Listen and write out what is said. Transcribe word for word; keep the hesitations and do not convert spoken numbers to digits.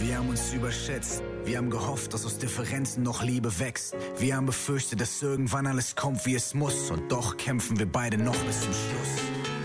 Wir haben uns überschätzt. Wir haben gehofft, dass aus Differenzen noch Liebe wächst. Wir haben befürchtet, dass irgendwann alles kommt, wie es muss. Und doch kämpfen wir beide noch bis zum Schluss.